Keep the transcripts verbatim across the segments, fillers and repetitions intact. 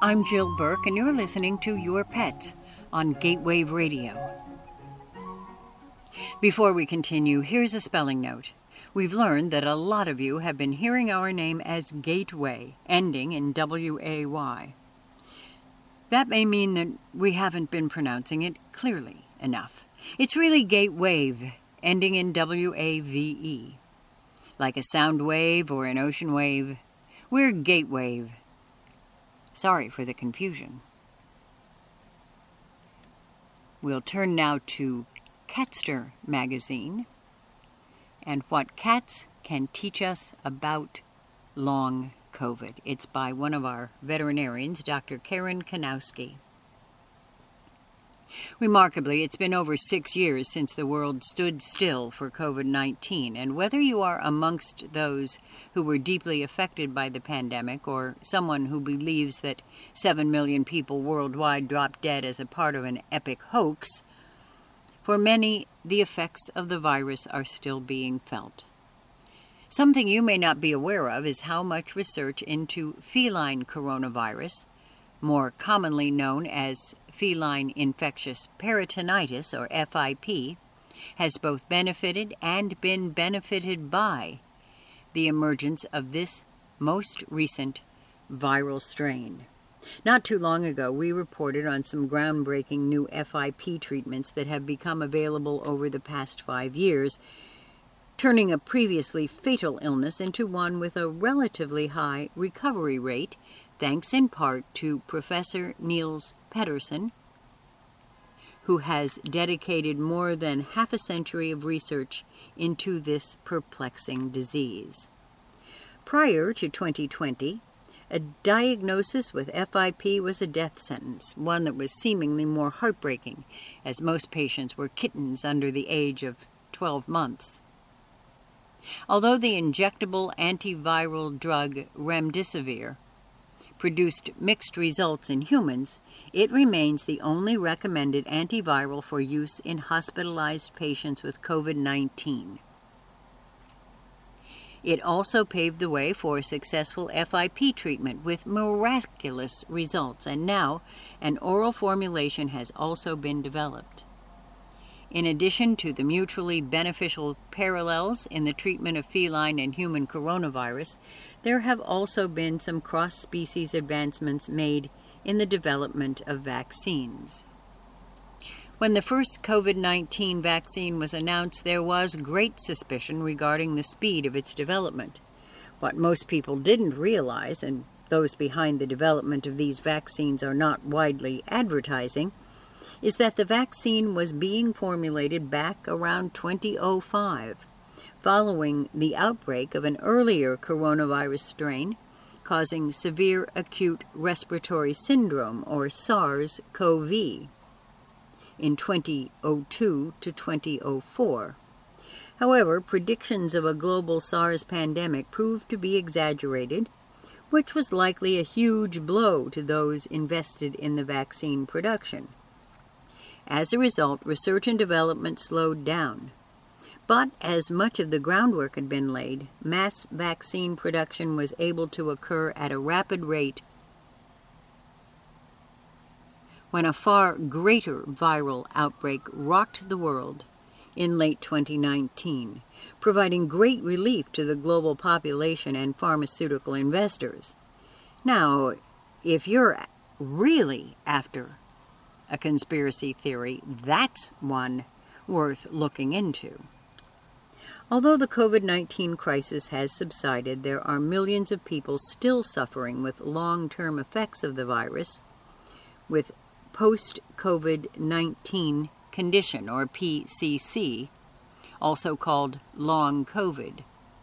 I'm Jill Burke, and you're listening to Your Pets on Gatewave Radio. Before we continue, here's a spelling note. We've learned that a lot of you have been hearing our name as Gateway, ending in W A Y. That may mean that we haven't been pronouncing it clearly enough. It's really Gatewave, ending in W A V E. Like a sound wave or an ocean wave, we're Gatewave. Sorry for the confusion. We'll turn now to Catster magazine and what cats can teach us about long COVID. It's by one of our veterinarians, Doctor Karen Kanowski. Remarkably, it's been over six years since the world stood still for COVID nineteen, and whether you are amongst those who were deeply affected by the pandemic or someone who believes that seven million people worldwide dropped dead as a part of an epic hoax, for many, the effects of the virus are still being felt. Something you may not be aware of is how much research into feline coronavirus, more commonly known as feline infectious peritonitis, or F I P, has both benefited and been benefited by the emergence of this most recent viral strain. Not too long ago, we reported on some groundbreaking new F I P treatments that have become available over the past five years, turning a previously fatal illness into one with a relatively high recovery rate, thanks in part to Professor Niels Pedersen, who has dedicated more than half a century of research into this perplexing disease. Prior to twenty twenty, a diagnosis with F I P was a death sentence, one that was seemingly more heartbreaking, as most patients were kittens under the age of twelve months. Although the injectable antiviral drug remdesivir produced mixed results in humans, it remains the only recommended antiviral for use in hospitalized patients with COVID nineteen. It also paved the way for successful F I P treatment with miraculous results, and now an oral formulation has also been developed. In addition to the mutually beneficial parallels in the treatment of feline and human coronavirus, there have also been some cross-species advancements made in the development of vaccines. When the first COVID nineteen vaccine was announced, there was great suspicion regarding the speed of its development. What most people didn't realize, and those behind the development of these vaccines are not widely advertising, is that the vaccine was being formulated back around two thousand five, following the outbreak of an earlier coronavirus strain causing severe acute respiratory syndrome, or SARS-C o V, in twenty oh two to twenty oh four. However, predictions of a global SARS pandemic proved to be exaggerated, which was likely a huge blow to those invested in the vaccine production. As a result, research and development slowed down. But as much of the groundwork had been laid, mass vaccine production was able to occur at a rapid rate when a far greater viral outbreak rocked the world in late twenty nineteen, providing great relief to the global population and pharmaceutical investors. Now, if you're really after a conspiracy theory, that's one worth looking into. Although the COVID nineteen crisis has subsided, there are millions of people still suffering with long-term effects of the virus, with post-COVID nineteen condition, or P C C, also called long COVID.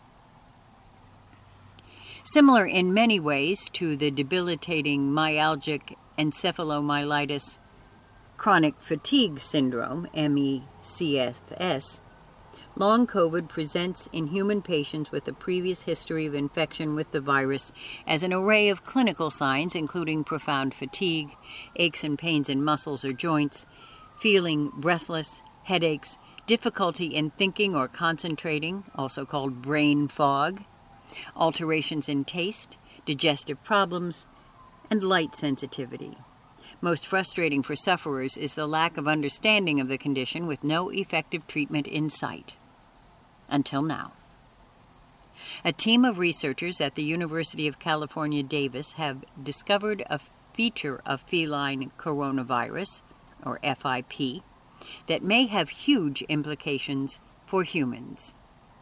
Similar in many ways to the debilitating myalgic encephalomyelitis chronic fatigue syndrome, M E C F S, long COVID presents in human patients with a previous history of infection with the virus as an array of clinical signs, including profound fatigue, aches and pains in muscles or joints, feeling breathless, headaches, difficulty in thinking or concentrating, also called brain fog, alterations in taste, digestive problems, and light sensitivity. Most frustrating for sufferers is the lack of understanding of the condition with no effective treatment in sight. Until now. A team of researchers at the University of California, Davis have discovered a feature of feline coronavirus, or F I P, that may have huge implications for humans.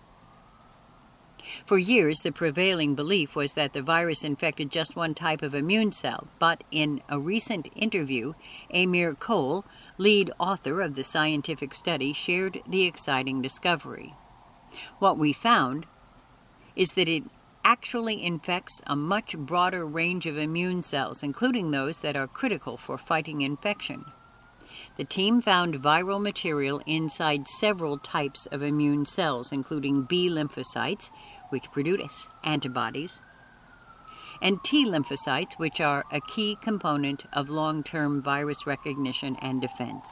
For years, the prevailing belief was that the virus infected just one type of immune cell, but in a recent interview, Amir Kohl, lead author of the scientific study, shared the exciting discovery. What we found is that it actually infects a much broader range of immune cells, including those that are critical for fighting infection. The team found viral material inside several types of immune cells, including B lymphocytes, which produce antibodies, and T lymphocytes, which are a key component of long-term virus recognition and defense.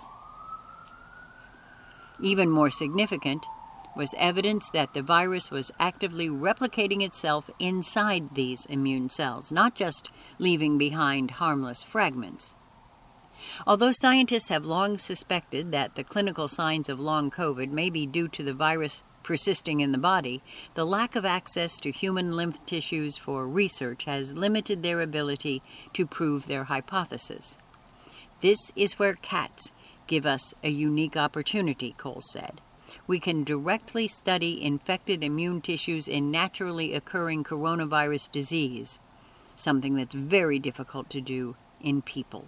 Even more significant was evidence that the virus was actively replicating itself inside these immune cells, not just leaving behind harmless fragments. Although scientists have long suspected that the clinical signs of long COVID may be due to the virus persisting in the body, the lack of access to human lymph tissues for research has limited their ability to prove their hypothesis. This is where cats give us a unique opportunity, Kohl said. We can directly study infected immune tissues in naturally occurring coronavirus disease, something that's very difficult to do in people.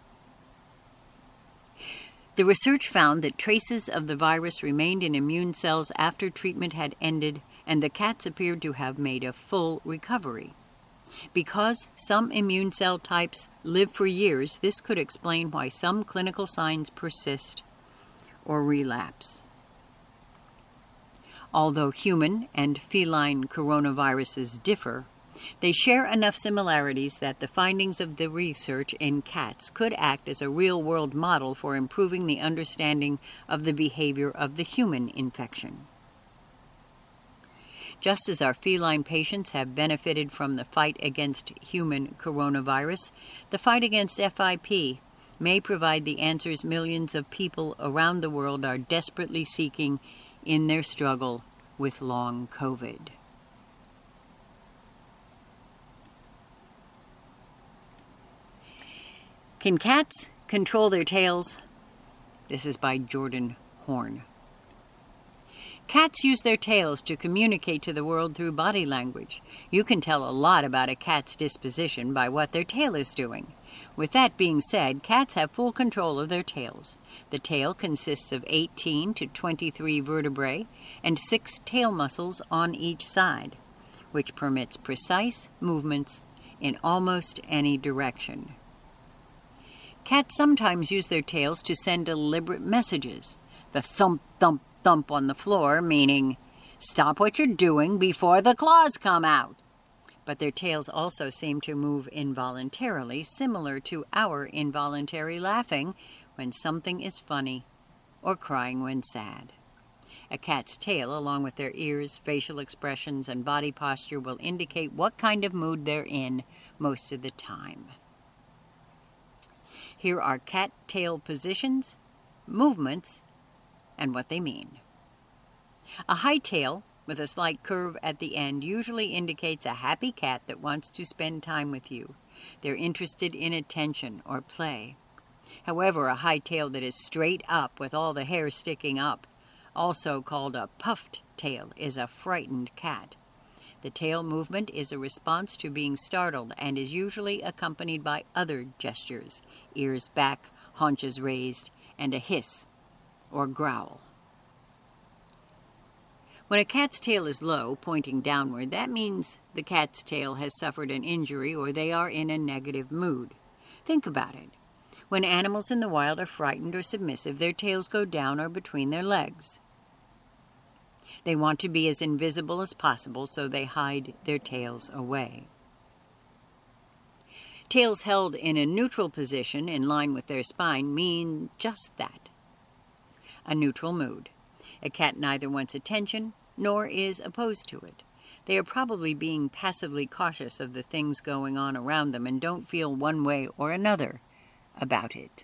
The research found that traces of the virus remained in immune cells after treatment had ended, and the cats appeared to have made a full recovery. Because some immune cell types live for years, this could explain why some clinical signs persist or relapse. Although human and feline coronaviruses differ, they share enough similarities that the findings of the research in cats could act as a real-world model for improving the understanding of the behavior of the human infection. Just as our feline patients have benefited from the fight against human coronavirus, the fight against F I P may provide the answers millions of people around the world are desperately seeking in their struggle with long COVID. Can cats control their tails? This is by Jordan Horn. Cats use their tails to communicate to the world through body language. You can tell a lot about a cat's disposition by what their tail is doing. With that being said, cats have full control of their tails. The tail consists of eighteen to twenty-three vertebrae and six tail muscles on each side, which permits precise movements in almost any direction. Cats sometimes use their tails to send deliberate messages. The thump, thump, thump on the floor, meaning, stop what you're doing before the claws come out. But their tails also seem to move involuntarily, similar to our involuntary laughing when something is funny or crying when sad. A cat's tail, along with their ears, facial expressions, and body posture, will indicate what kind of mood they're in most of the time. Here are cat tail positions, movements, and what they mean. A high tail with a slight curve at the end usually indicates a happy cat that wants to spend time with you. They're interested in attention or play. However, a high tail that is straight up with all the hair sticking up, also called a puffed tail, is a frightened cat. The tail movement is a response to being startled and is usually accompanied by other gestures, ears back, haunches raised, and a hiss or growl. When a cat's tail is low, pointing downward, that means the cat's tail has suffered an injury or they are in a negative mood. Think about it. When animals in the wild are frightened or submissive, their tails go down or between their legs. They want to be as invisible as possible, so they hide their tails away. Tails held in a neutral position in line with their spine mean just that. A neutral mood. A cat neither wants attention nor is opposed to it. they are probably being passively cautious of the things going on around them and don't feel one way or another about it.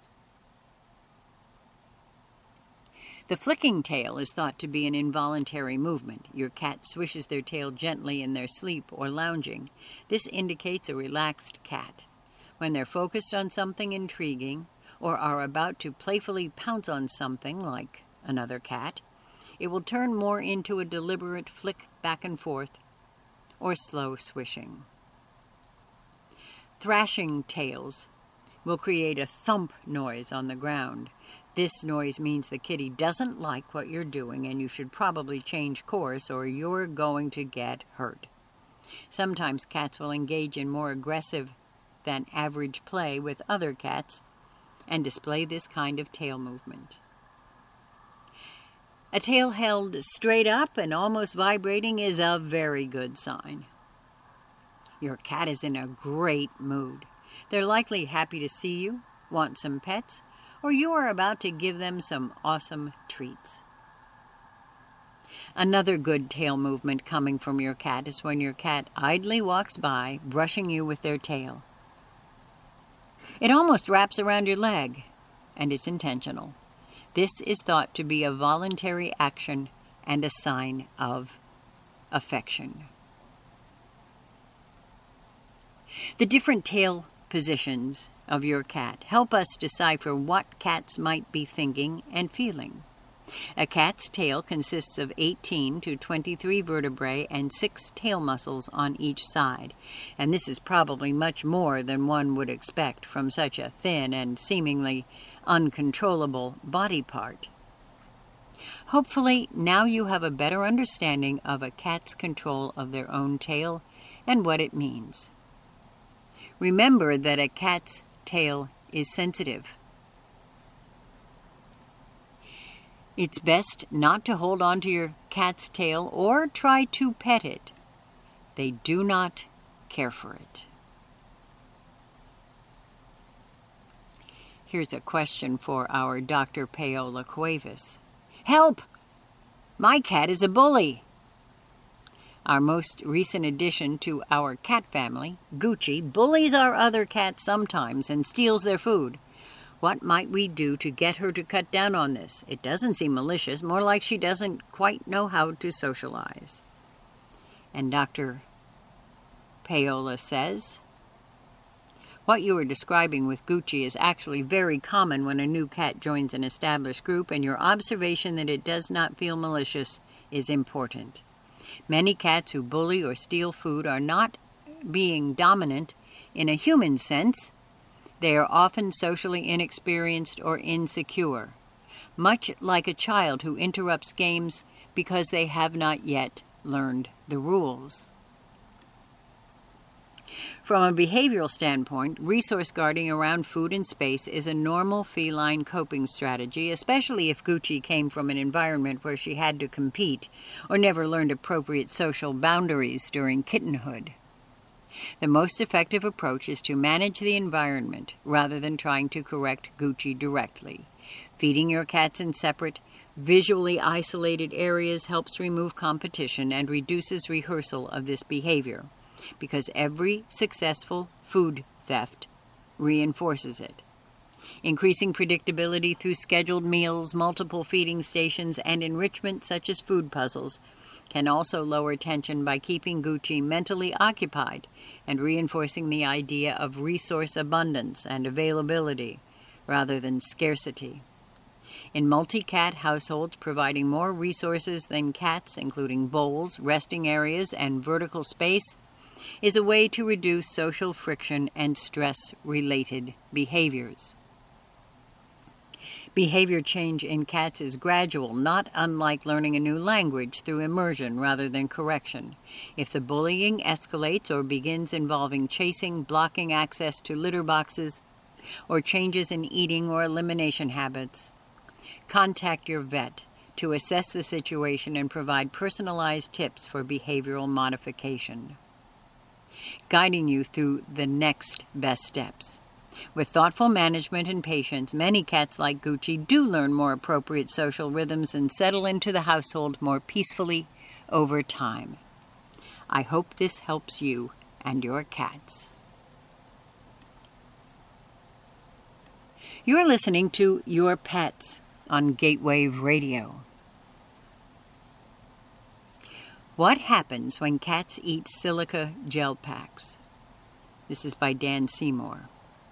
The flicking tail is thought to be an involuntary movement. Your cat swishes their tail gently in their sleep or lounging. This indicates a relaxed cat. When they're focused on something intriguing or are about to playfully pounce on something like another cat, it will turn more into a deliberate flick back and forth or slow swishing. Thrashing tails will create a thump noise on the ground. This noise means the kitty doesn't like what you're doing and you should probably change course or you're going to get hurt. Sometimes cats will engage in more aggressive than average play with other cats and display this kind of tail movement. A tail held straight up and almost vibrating is a very good sign. Your cat is in a great mood. They're likely happy to see you, want some pets, or you are about to give them some awesome treats. Another good tail movement coming from your cat is when your cat idly walks by, brushing you with their tail. It almost wraps around your leg, and it's intentional. This is thought to be a voluntary action and a sign of affection. The different tail positions of your cat help us decipher what cats might be thinking and feeling. A cat's tail consists of eighteen to twenty-three vertebrae and six tail muscles on each side, and this is probably much more than one would expect from such a thin and seemingly uncontrollable body part. Hopefully, now you have a better understanding of a cat's control of their own tail and what it means. Remember that a cat's tail is sensitive. It's best not to hold on to your cat's tail or try to pet it. They do not care for it. Here's a question for our Doctor Paola Cuevas. Help! My cat is a bully. Our most recent addition to our cat family, Gucci, bullies our other cats sometimes and steals their food. What might we do to get her to cut down on this? It doesn't seem malicious, more like she doesn't quite know how to socialize. And Doctor Paola says, what you are describing with Gucci is actually very common when a new cat joins an established group, and your observation that it does not feel malicious is important. Many cats who bully or steal food are not being dominant in a human sense. They are often socially inexperienced or insecure, much like a child who interrupts games because they have not yet learned the rules. From a behavioral standpoint, resource guarding around food and space is a normal feline coping strategy, especially if Gucci came from an environment where she had to compete or never learned appropriate social boundaries during kittenhood. The most effective approach is to manage the environment rather than trying to correct Gucci directly. Feeding your cats in separate, visually isolated areas helps remove competition and reduces rehearsal of this behavior, because every successful food theft reinforces it. Increasing predictability through scheduled meals, multiple feeding stations, and enrichment such as food puzzles can also lower tension by keeping Gucci mentally occupied and reinforcing the idea of resource abundance and availability rather than scarcity. In multi-cat households, providing more resources than cats, including bowls, resting areas, and vertical space, is a way to reduce social friction and stress-related behaviors. Behavior change in cats is gradual, not unlike learning a new language through immersion rather than correction. If the bullying escalates or begins involving chasing, blocking access to litter boxes, or changes in eating or elimination habits, contact your vet to assess the situation and provide personalized tips for behavioral modification, guiding you through the next best steps. With thoughtful management and patience, many cats like Gucci do learn more appropriate social rhythms and settle into the household more peacefully over time. I hope this helps you and your cats. You're listening to Your Pets on Gatewave Radio. What happens when cats eat silica gel packs? This is by Dan Seymour.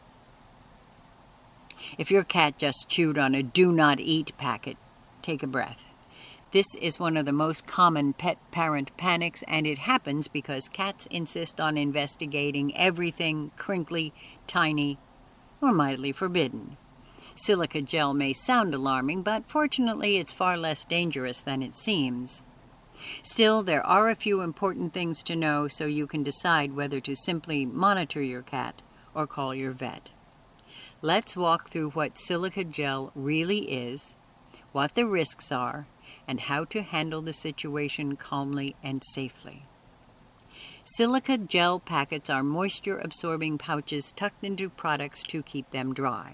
If your cat just chewed on a do not eat packet, take a breath. This is one of the most common pet parent panics, and it happens because cats insist on investigating everything crinkly, tiny, or mildly forbidden. Silica gel may sound alarming, but fortunately it's far less dangerous than it seems. Still, there are a few important things to know so you can decide whether to simply monitor your cat or call your vet. Let's walk through what silica gel really is, what the risks are, and how to handle the situation calmly and safely. Silica gel packets are moisture-absorbing pouches tucked into products to keep them dry.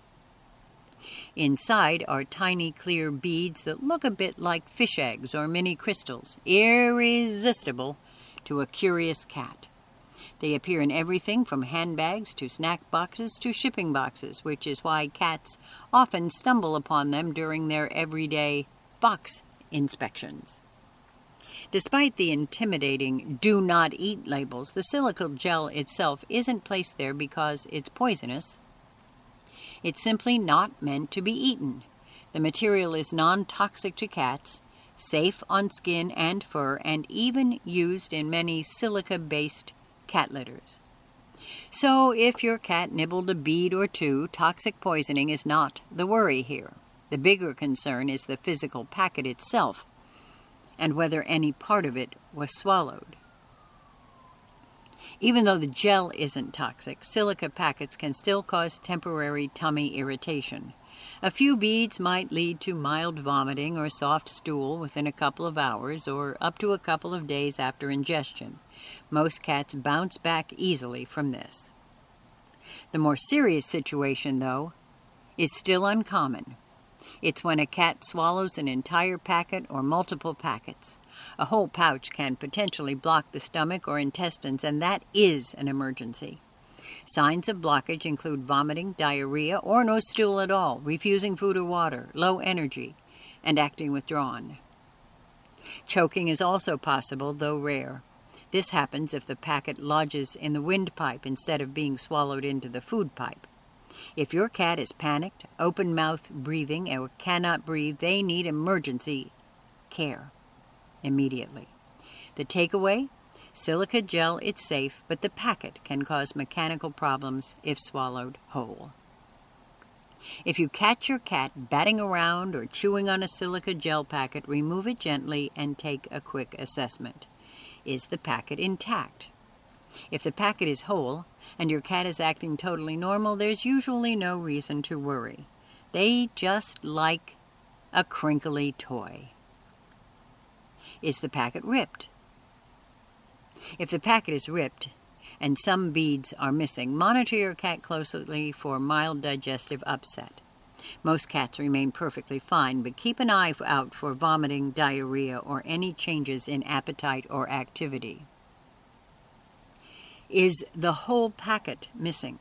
Inside are tiny clear beads that look a bit like fish eggs or mini crystals, irresistible to a curious cat. They appear in everything from handbags to snack boxes to shipping boxes, which is why cats often stumble upon them during their everyday box inspections. Despite the intimidating do not eat labels, the silica gel itself isn't placed there because it's poisonous. It's simply not meant to be eaten. The material is non-toxic to cats, safe on skin and fur, and even used in many silica-based cat litters. So if your cat nibbled a bead or two, toxic poisoning is not the worry here. The bigger concern is the physical packet itself and whether any part of it was swallowed. Even though the gel isn't toxic, silica packets can still cause temporary tummy irritation. A few beads might lead to mild vomiting or soft stool within a couple of hours or up to a couple of days after ingestion. Most cats bounce back easily from this. The more serious situation, though, is still uncommon. It's when a cat swallows an entire packet or multiple packets. A whole pouch can potentially block the stomach or intestines, and that is an emergency. Signs of blockage include vomiting, diarrhea, or no stool at all, refusing food or water, low energy, and acting withdrawn. Choking is also possible, though rare. This happens if the packet lodges in the windpipe instead of being swallowed into the food pipe. If your cat is panicked, open-mouth breathing, or cannot breathe, they need emergency care immediately. The takeaway? Silica gel is safe, but the packet can cause mechanical problems if swallowed whole. If you catch your cat batting around or chewing on a silica gel packet, remove it gently and take a quick assessment. Is the packet intact? If the packet is whole and your cat is acting totally normal, there's usually no reason to worry. They just like a crinkly toy. Is the packet ripped? If the packet is ripped and some beads are missing, monitor your cat closely for mild digestive upset. Most cats remain perfectly fine, but keep an eye out for vomiting, diarrhea, or any changes in appetite or activity. Is the whole packet missing?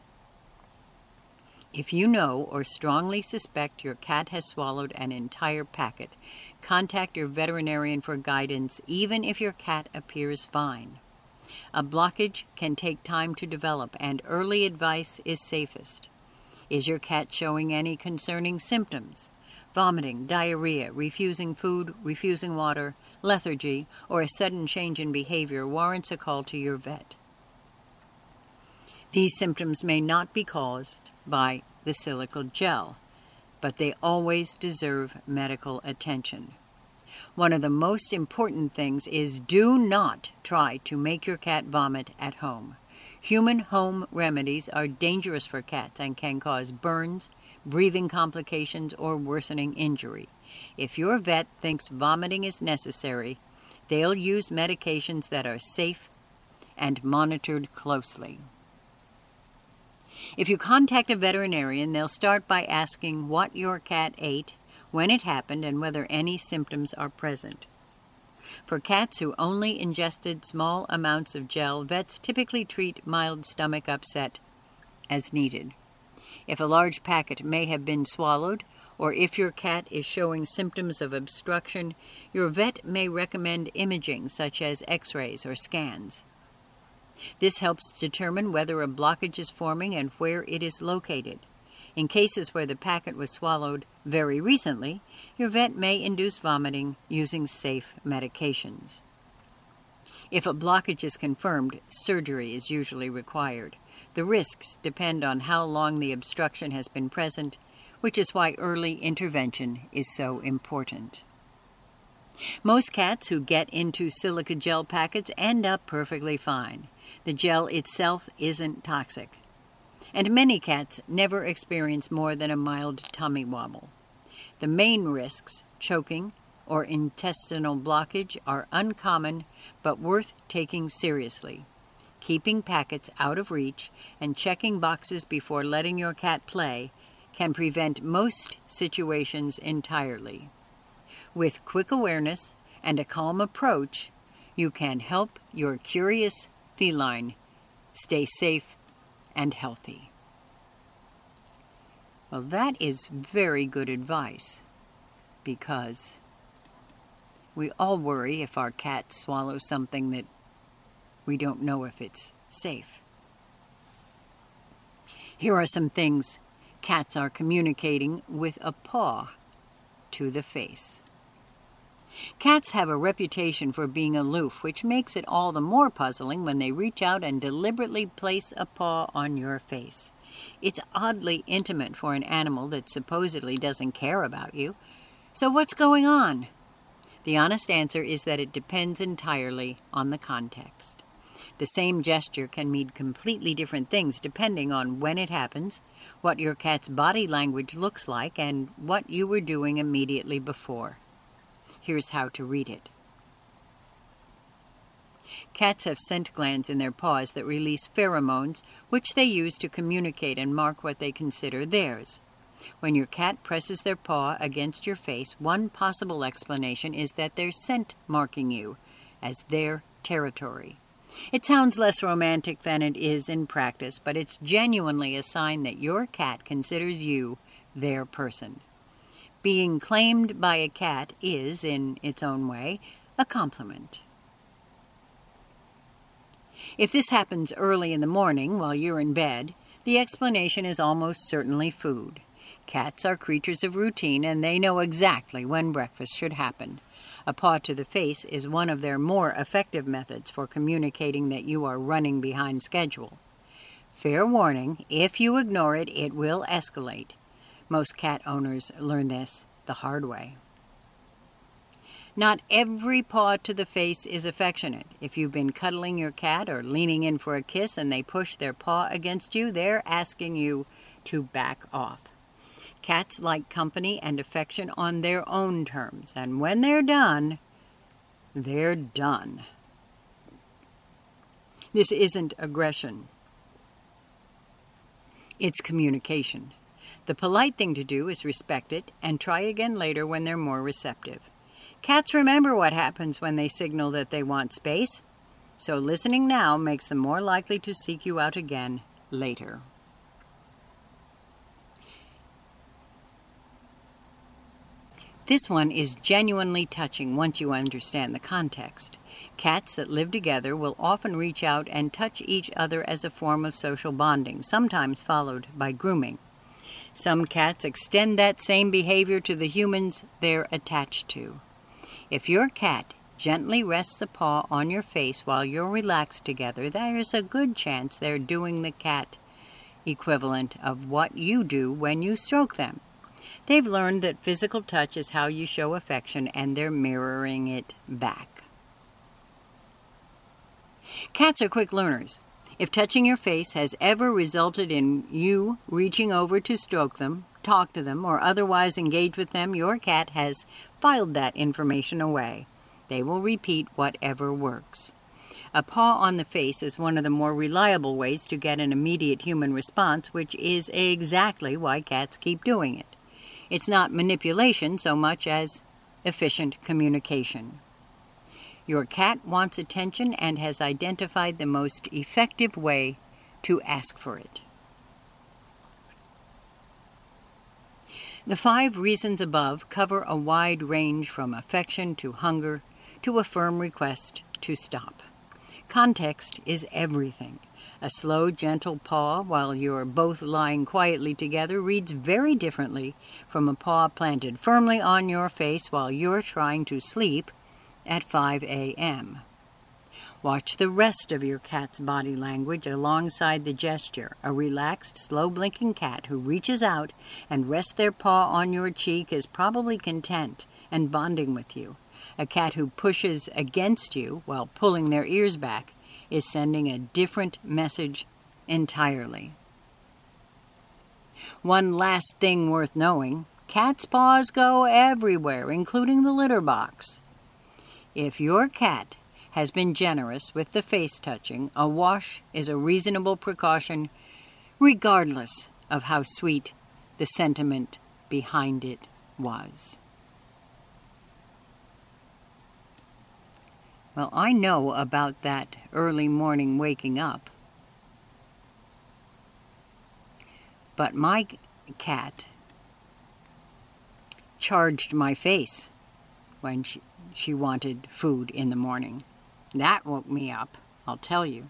If you know or strongly suspect your cat has swallowed an entire packet, contact your veterinarian for guidance, even if your cat appears fine. A blockage can take time to develop, and early advice is safest. Is your cat showing any concerning symptoms? Vomiting, diarrhea, refusing food, refusing water, lethargy, or a sudden change in behavior warrants a call to your vet. These symptoms may not be caused by the silica gel, but they always deserve medical attention. One of the most important things is do not try to make your cat vomit at home. Human home remedies are dangerous for cats and can cause burns, breathing complications, or worsening injury. If your vet thinks vomiting is necessary, they'll use medications that are safe and monitored closely. If you contact a veterinarian, they'll start by asking what your cat ate, when it happened, and whether any symptoms are present. For cats who only ingested small amounts of gel, vets typically treat mild stomach upset as needed. If a large packet may have been swallowed, or if your cat is showing symptoms of obstruction, your vet may recommend imaging such as x-rays or scans. This helps determine whether a blockage is forming and where it is located. In cases where the packet was swallowed very recently, your vet may induce vomiting using safe medications. If a blockage is confirmed, surgery is usually required. The risks depend on how long the obstruction has been present, which is why early intervention is so important. Most cats who get into silica gel packets end up perfectly fine. The gel itself isn't toxic. And many cats never experience more than a mild tummy wobble. The main risks, choking or intestinal blockage, are uncommon but worth taking seriously. Keeping packets out of reach and checking boxes before letting your cat play can prevent most situations entirely. With quick awareness and a calm approach, you can help your curious feline stay safe and healthy. Well, that is very good advice, because we all worry if our cat swallows something that we don't know if it's safe. Here are some things cats are communicating with a paw to the face. Cats have a reputation for being aloof, which makes it all the more puzzling when they reach out and deliberately place a paw on your face. It's oddly intimate for an animal that supposedly doesn't care about you. So what's going on? The honest answer is that it depends entirely on the context. The same gesture can mean completely different things depending on when it happens, what your cat's body language looks like, and what you were doing immediately before. Here's how to read it. Cats have scent glands in their paws that release pheromones, which they use to communicate and mark what they consider theirs. When your cat presses their paw against your face, one possible explanation is that they're scent marking you as their territory. It sounds less romantic than it is in practice, but it's genuinely a sign that your cat considers you their person. Being claimed by a cat is, in its own way, a compliment. If this happens early in the morning while you're in bed, the explanation is almost certainly food. Cats are creatures of routine, and they know exactly when breakfast should happen. A paw to the face is one of their more effective methods for communicating that you are running behind schedule. Fair warning, if you ignore it, it will escalate. Most cat owners learn this the hard way. Not every paw to the face is affectionate. If you've been cuddling your cat or leaning in for a kiss and they push their paw against you, they're asking you to back off. Cats like company and affection on their own terms, and when they're done, they're done. This isn't aggression. It's communication. The polite thing to do is respect it and try again later when they're more receptive. Cats remember what happens when they signal that they want space, so listening now makes them more likely to seek you out again later. This one is genuinely touching once you understand the context. Cats that live together will often reach out and touch each other as a form of social bonding, sometimes followed by grooming. Some cats extend that same behavior to the humans they're attached to. If your cat gently rests a paw on your face while you're relaxed together, there's a good chance they're doing the cat equivalent of what you do when you stroke them. They've learned that physical touch is how you show affection, and they're mirroring it back. Cats are quick learners. If touching your face has ever resulted in you reaching over to stroke them, talk to them, or otherwise engage with them, your cat has filed that information away. They will repeat whatever works. A paw on the face is one of the more reliable ways to get an immediate human response, which is exactly why cats keep doing it. It's not manipulation so much as efficient communication. Your cat wants attention and has identified the most effective way to ask for it. The five reasons above cover a wide range from affection to hunger to a firm request to stop. Context is everything. A slow, gentle paw while you're both lying quietly together reads very differently from a paw planted firmly on your face while you're trying to sleep at five a.m. Watch the rest of your cat's body language alongside the gesture. A relaxed, slow-blinking cat who reaches out and rests their paw on your cheek is probably content and bonding with you. A cat who pushes against you while pulling their ears back is sending a different message entirely. One last thing worth knowing, cats' paws go everywhere, including the litter box. If your cat has been generous with the face touching, a wash is a reasonable precaution, regardless of how sweet the sentiment behind it was. Well, I know about that early morning waking up, but my cat charged my face when she, she wanted food in the morning. That woke me up, I'll tell you.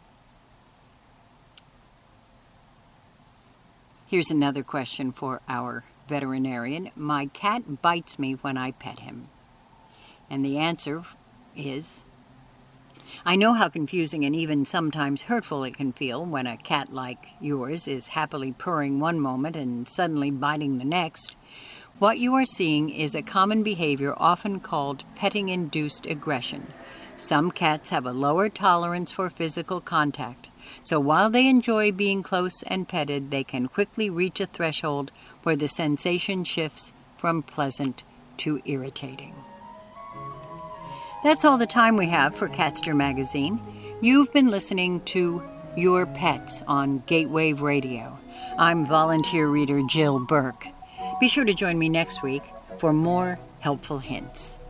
Here's another question for our veterinarian. My cat bites me when I pet him. And the answer is, I know how confusing and even sometimes hurtful it can feel when a cat like yours is happily purring one moment and suddenly biting the next. What you are seeing is a common behavior often called petting-induced aggression. Some cats have a lower tolerance for physical contact, so while they enjoy being close and petted, they can quickly reach a threshold where the sensation shifts from pleasant to irritating. That's all the time we have for Catster Magazine. You've been listening to Your Pets on Gatewave Radio. I'm volunteer reader Jill Burke. Be sure to join me next week for more helpful hints.